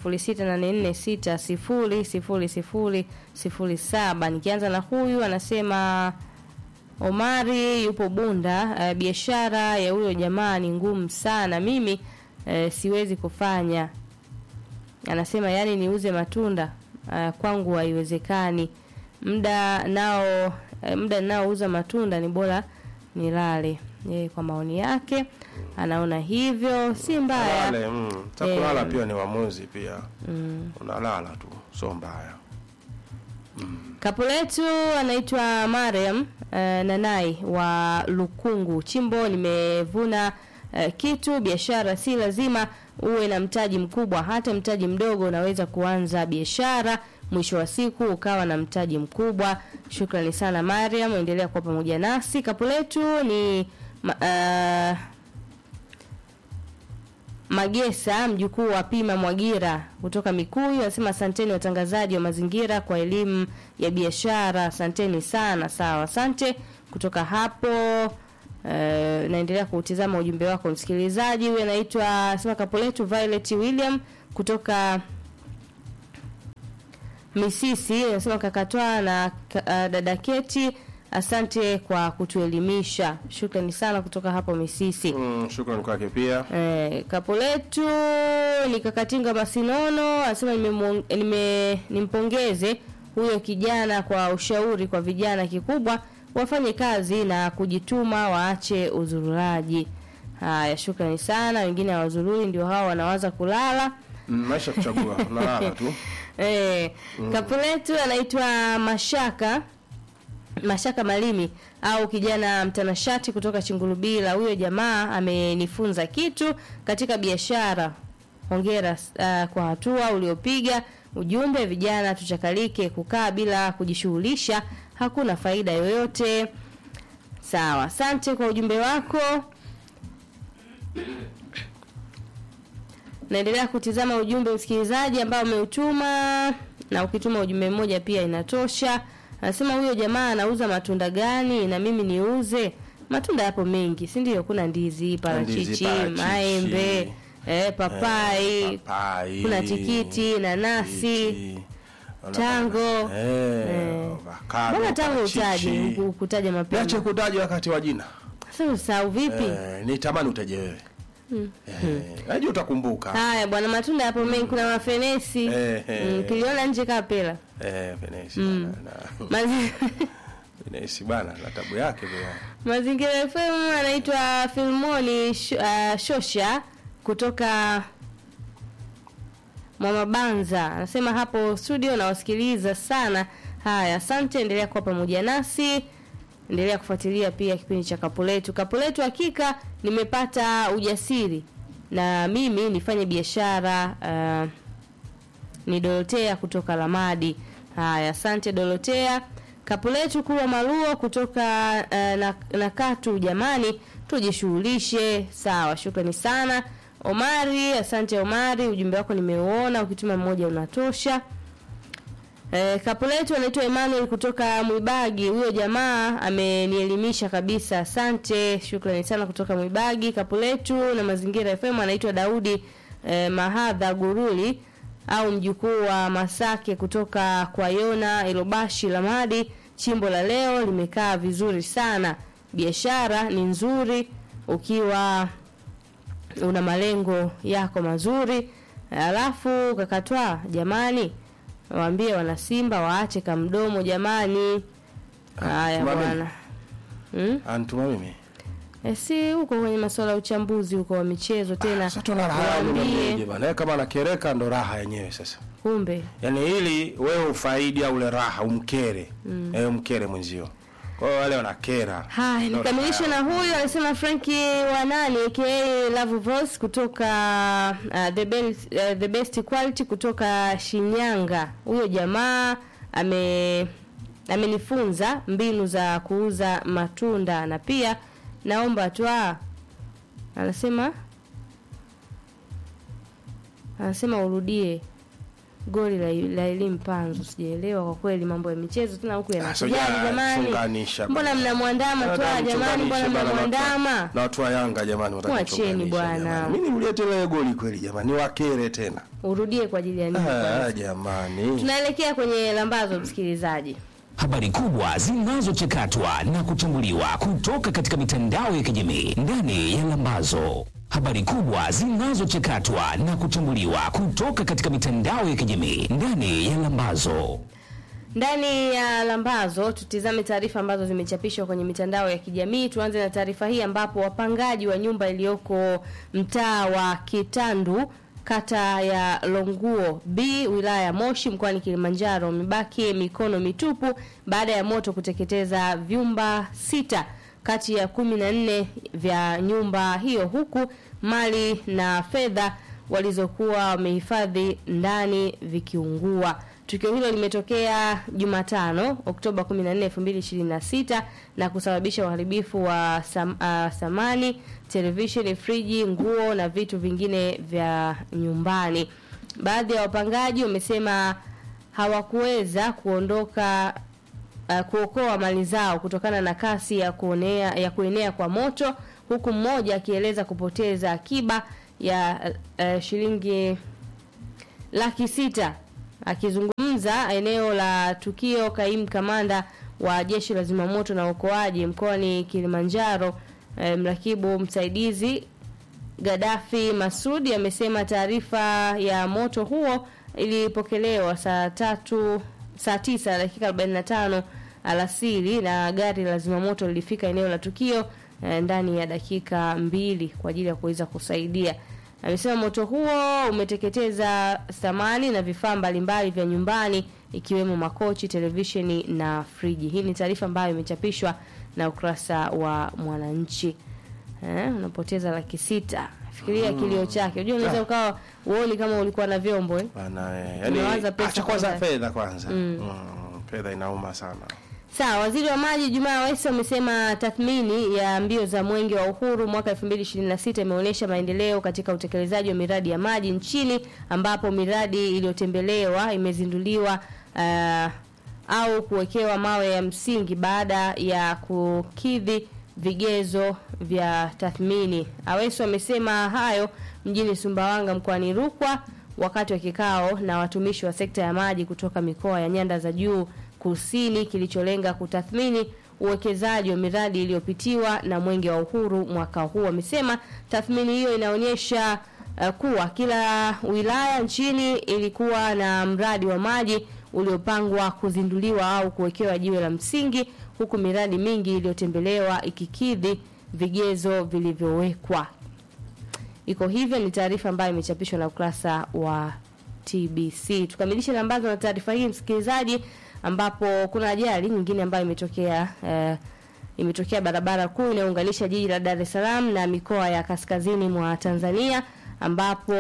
0684600007. Nikianza na huyu anasema Omari yupo Bunda, biashara ya huyo jamaa ni ngumu sana, mimi siwezi kufanya. Anasema yani niuze matunda kwangu haiwezekani. Muda nao uza matunda ni bora nilale. Kwa maoni yake anaona hivyo, si mbaya. Kulala pia ni uamuzi pia. Unalala tu, sio mbaya. Kapuletu anaitwa Mariam Nanai wa Lukungu. Chimbo, nimevuna kitu. Biashara si lazima uwe na mtaji mkubwa, hata mtaji mdogo unaweza kuanza biashara, mwisho wa siku ukawa na mtaji mkubwa. Shukrani sana Mariam, endelea kuwa pamoja nasi. Kapuletu ni Magesa, mjukuu wa Pima Mwagira kutoka Mikuyu, anasema asanteni watangazaji wa mazingira kwa elimu ya biashara. Asanteni sana. Sawa, asante. Kutoka hapo naendelea kuutizama ujumbe wako msikilizaji. Huyu anaitwa sema Kapoletu Violet William kutoka Misisi, anasema kakatoa na dada Keti, asante kwa kutuelimisha. Shukrani sana kutoka hapo Misisi. Shukrani kwake pia. Kapoletu ni Kakatinga Masinono, anasema nimpongeze huyo kijana kwa ushauri kwa vijana, kikubwa wafanye kazi na kujituma, waache uzururaji. Haya, shukrani sana. Wengine hawazururi, ndio hao wanawaza kulala. Maisha kuchagua, unalala tu. Kapoletu anaitwa Mashaka Malimi au kijana mtanashati kutoka Chingulubila. Huyo jamaa amenifunza kitu katika biashara. Hongera kwa hatua uliopiga. Ujumbe, vijana tuchakalike, kukaa bila kujishughulisha hakuna faida yoyote. Sawa, asante kwa ujumbe wako. Naendelea kutizama ujumbe msikilizaji ambao umeutuma, na ukituma ujumbe mmoja pia inatosha. Anasema huyo jamaa anauza matunda gani na mimi niuze? Matunda yapo mengi, si ndio? Kuna ndizi, parachichi, maembe, papai, kuna tikiti, nanasi, tango. Mbona tango kutaja mapema? Niache kutaja wakati wa jina. Sasa vipi? Nitamani utaje wewe. Najua utakumbuka. Haya bwana, matunda yapo mengi. Kuna mafenesi. Kiliona nje kapela. Fenesi Fenesi bana, na tabu yake bwana. Mazingira FM anaitwa Filmoni Shosha kutoka Mama Banza. Anasema hapo studio na wasikiliza sana. Haya, asante, endelea kuwa pamoja nasi. Endelea kufuatilia pia kipindi cha Kapoletu. Kapoletu, hakika nimepata ujasiri na mimi nifanye biashara. Ni Dorotea kutoka Lamadi. Haya, asante Dorotea. Kapoletu kuwa Maluo kutoka na Katu, jamani tujishughulishe. Sawa, shukrani sana. Omari, asante Omari, ujumbe wako nimeuona, ukituma mmoja unatosha. Kapoletu anaitwa Emmanuel kutoka Mwibagi. Huyo jamaa amenielimisha kabisa. Asante, shukrani sana kutoka Mwibagi. Kapoletu na Mazingira FM anaitwa Daudi Mahadha Guruli au mjukuu wa Masake kutoka kwa Yona Ilobashi Lamadi. Chimbo la leo limekaa vizuri sana. Biashara ni nzuri ukiwa una malengo yako mazuri. Alafu kakatwa, jamani waambie wana Simba waache kamdomo jamani. Haya bwana. Antuma mimi. Si huko kwenye masuala ya uchambuzi huko wa michezo tena. Sasa tuna raha yenyewe bwana. Kama anakereka ndo raha yenyewe sasa. Kumbe. Yaani ili wewe ufaidi au ule raha umkere. Umkere mwenzio. Kwa hiyo wale wanakera. Hai, nikamilisha na huyu anasema Frankie Wanani aka Love Voice kutoka the best quality kutoka Shinyanga. Huyo jamaa amenifunza mbinu za kuuza matunda na pia naomba tu anasema urudie goli la elimu Panzu. Sijaelewa kwa kweli mambo ya michezo tena huku yanakujali jamani. Mbona mnamwandama tu jamani, mbona mnamwandama? Na watu wa Yanga jamani watacheni bwana. Mimi niuliete ile goli kweli jamani, wakere tena. Urudie kwa ajili ya nini kwanza? Jamani. Tunaelekea kwenye lambazo msikilizaji. Habari kubwa zinazochakatwa na kuchambuliwa kutoka katika mitandao ya kijamii ndani ya Lambazo. Habari kubwa zinazochakatwa na kuchambuliwa kutoka katika mitandao ya kijamii ndani ya Lambazo. Ndani ya Lambazo tutizame taarifa ambazo zimechapishwa kwenye mitandao ya kijamii. Tuanze na taarifa hii ambapo wapangaji wa nyumba iliyoko mtaa wa Kitandu kata ya Longuo B wilaya ya Moshi mkoani Kilimanjaro mibaki mikono mitupu baada ya moto kuteketeza vyumba 6 kati ya 14 vya nyumba hiyo, huku mali na fedha walizokuwa wamehifadhi ndani vikiungua. Tukio hilo limetokea Jumatano, Oktoba 14, 2026 na kusababisha uharibifu wa samani, televisheni, friji, nguo na vitu vingine vya nyumbani. Baadhi ya wapangaji wamesema hawakuweza kuokoa mali zao kutokana na kasi ya kuenea kwa moto, huku mmoja akieleza kupoteza akiba ya shilingi 600,000. Akizungumza eneo la tukio, kaimu kamanda wa Jeshi la Zimamoto na Uokoaji mkoani Kilimanjaro, mrakibu msaidizi Gaddafi Masudi amesema taarifa ya moto huo ilipokelewa saa 9:45 alasiri na gari la zimamoto lilifika eneo la tukio ndani ya dakika 2 kwa ajili ya kuweza kusaidia. Amesema moto huo umeteketeza samani na vifaa mbalimbali vya nyumbani ikiwemo makochi, televisheni na friji. Hii ni taarifa ambayo imechapishwa na ukurasa wa Mwananchi. Unapoteza 600,000. Fikiria kilio chake. Unajua unaweza ukawa uone kama ulikuwa na vyombo bana, yani acha kwanza fedha kwanza. Fedha inauma sana. Sawa, Waziri wa Maji Jumaa Aweso amesema tathmini ya mbio za Mwenge wa Uhuru mwaka 2026 imeonyesha maendeleo katika utekelezaji wa miradi ya maji nchini, ambapo miradi iliyotembelewa imezinduliwa au kuwekewa mawe ya msingi baada ya kukidhi vigezo vya tathmini. Aweso amesema hayo mjini Sumbawanga mkoani Rukwa wakati wa kikao na watumishi wa sekta ya maji kutoka mikoa ya Nyanda za Juu Kusini kilicholenga kutathmini uwekezaji wa miradi iliyopitiwa na Mwenge wa Uhuru mwaka huu. Amesema tathmini hiyo inaonyesha kuwa kila wilaya nchini ilikuwa na mradi wa maji uliopangwa kuzinduliwa au kuwekewa jiwe la msingi, huku miradi mingi iliyotembelewa ikikidhi vigezo vilivyowekwa. Iko hivyo, ni taarifa ambayo imechapishwa na ukurasa wa TBC. Tukamilishe lambazo na taarifa hii msikilizaji, ambapo kuna ajali nyingine ambayo imetokea barabara kuu inayounganisha jiji la Dar es Salaam na mikoa ya kaskazini mwa Tanzania, ambapo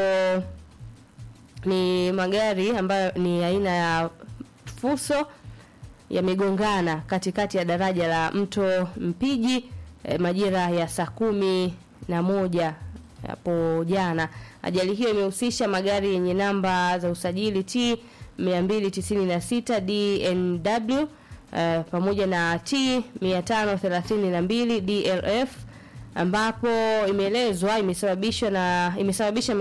ni magari ambayo ni aina ya Fuso yamegongana katikati ya daraja la Mto Mpiji majira ya saa 11 hapo jana. Ajali hiyo imehusisha magari yenye namba za usajili T 296 DNW pamoja na T 532 DLF, ambapo imeelezwa imesababisha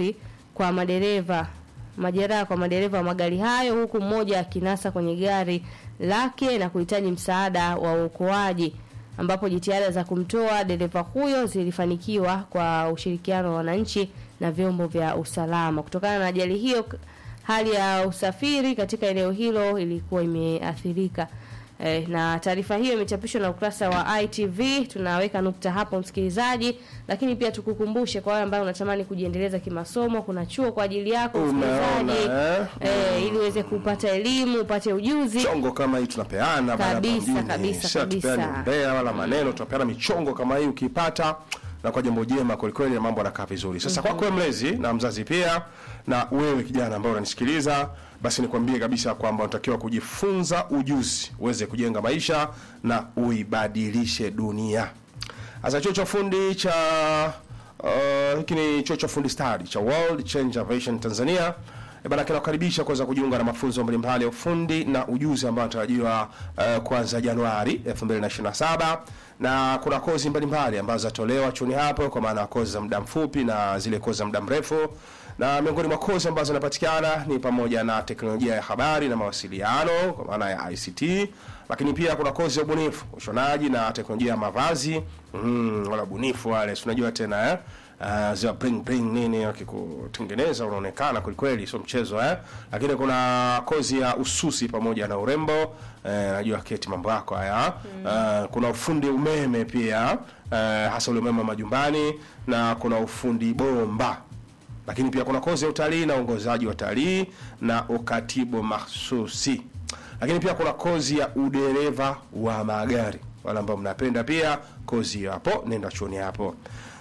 majeraha kwa madereva wa magari hayo, huku mmoja akinasa kwenye gari lake na kuhitaji msaada wa uokoaji, ambapo jitihada za kumtoa dereva huyo zilifanikiwa kwa ushirikiano wa wananchi na vyombo vya usalama. Kutokana na ajali hiyo, hali ya usafiri katika eneo hilo ilikuwa imeathirika. Na taarifa hiyo imechapishwa na ukurasa wa ITV. Tunaweka nukta hapo msikilizaji, lakini pia tukukumbushe kwa wale ambao unatamani kujiendeleza kimasomo, kuna chuo kwa ajili yako msikilizaji, ili uweze kupata elimu, upate ujuzi. Chongo kama hii tunapeana kabisa. Mbea wala maneno, tunapeana michongo kama hii, ukipata na kwa jambo jema kweli na mambo yanakaa vizuri. Sasa kwako mlezi na mzazi pia, na wewe kijana ambaye unanisikiliza, basi nikwambie kabisa kwamba unatakiwa kujifunza ujuzi uweze kujenga maisha na uibadilishe dunia. Sasa chuo cha ufundi cha hiki ni chuo cha ufundi stadi cha World Change Aviation Tanzania. Bana, kinakaribisha kuweza kujiunga na mafunzo mbalimbali ya ufundi na ujuzi ambayo yanatarajiwa kuanza Januari 2027, na kuna kozi mbalimbali ambazo zatolewa chuoni hapo, kwa maana kozi za muda mfupi na zile kozi za muda mrefu. Na miongoni mwa kozi ambazo zinapatikana ni pamoja na teknolojia ya habari na mawasiliano kwa maana ya ICT, lakini pia kuna kozi ya ubunifu, ushonaji na teknolojia ya mavazi. Wala ubunifu wale unajua tena za bring nini wakikutengeneza unaonekana kweli sio mchezo Lakini kuna kozi ya ususi pamoja na urembo, najua keti mambo yako haya. Kuna ufundi umeme pia, hasa ule umeme majumbani, na kuna ufundi bomba. Lakini pia kuna kozi ya utalii na uongozaji wa utalii na ukatibu mahsusi. Lakini pia kuna kozi ya udereva wa magari. Wale ambao mnapenda pia kozi hapo, nenda chuoni hapo.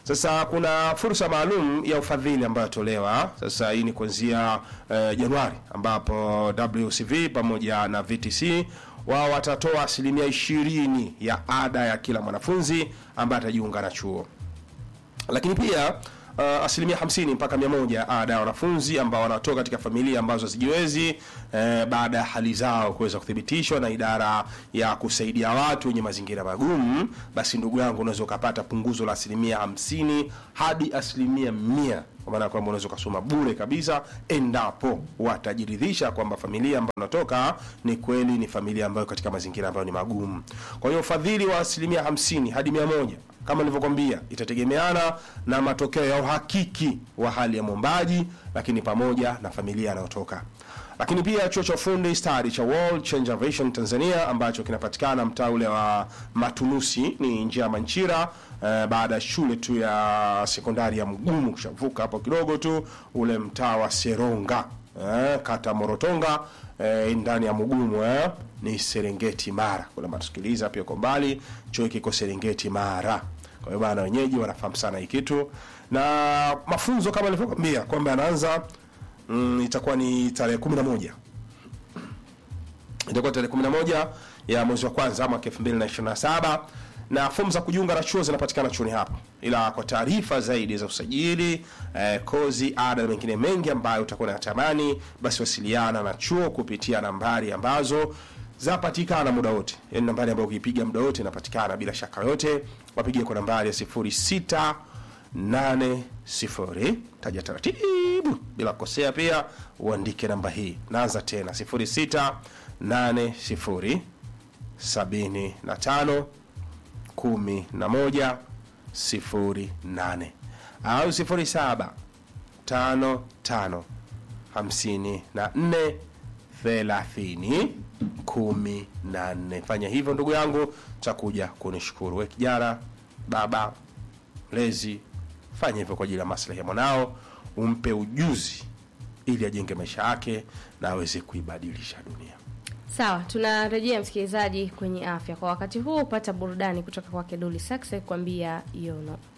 Sasa kuna fursa maalum ya ufadhili ambayo tolewa. Sasa hii ni kuanzia Januari, ambapo WCV pamoja na VTC wao watatoa 20% ya ada ya kila mwanafunzi ambaye atajiunga na chuo. Lakini pia 50% mpaka 100 ada ya wanafunzi ambao wanatoka katika familia ambazo hazijiwezi baada ya hali zao kuweza kuthibitishwa na idara ya kusaidia watu wenye mazingira magumu. Basi ndugu yangu, unaweza kupata punguzo la 50% hadi 100%, kwa maana kwamba unaweza kusoma bure kabisa endapo watajiridhisha kwamba familia ambayo unatoka ni kweli ni familia ambayo katika mazingira ambayo ni magumu. Kwa hiyo ufadhili wa 50% hadi 100, kama nilivyokuambia, itategemeana na matokeo ya uhakiki wa hali ya mwombaji, lakini pamoja na familia anayotoka. Lakini pia chuo cha ufundi stadi cha World Change Aviation Tanzania ambacho kinapatikana mtaa ule wa Matunusi, ni njia ya Manchira, baada ya shule tu ya sekondari ya Mgumu, kushavuka hapo kidogo tu ule mtaa wa Seronga, kata Morotonga, ndani ya Mgumu, ni Serengeti Mara. Kuna matusikiliza pia kwa mbali, chuo kiko Serengeti Mara. Kwa hiyo bana, wenyeji wanafahamu sana hii kitu. Na mafunzo kama nilivyokuambia kwamba yanaanza itakuwa ni tarehe 11. Itakuwa tarehe 11 ya mwezi wa kwanza mwaka 2027, na fomu za kujiunga na chuo zinapatikana chuoni hapa. Ila kwa taarifa zaidi za usajili, kozi, ada na mengine mengi ambayo utakuwa unatamani, basi wasiliana na chuo kupitia nambari ambazo zapatikana muda wote. Yaani nambari ambayo ukipiga muda wote inapatikana bila shaka yote. Wapigie kwa nambari ya 0680, taja taratibu bila kosea, pia uandike namba hii. Naanza tena 0680 75 11 08 au 0755 54 30 14. Fanya hivyo ndugu yangu, utakuja kunishukuru. Wewe kijana, baba, mlezi, fanya hivyo kwa ajili ya maslahi ya mwanao, umpe ujuzi ili ajenge maisha yake na aweze kuibadilisha dunia. Sawa, tunarejea msikilizaji kwenye afya. Kwa wakati huu upata burudani kutoka kwake Dully Saxe kuambia yono.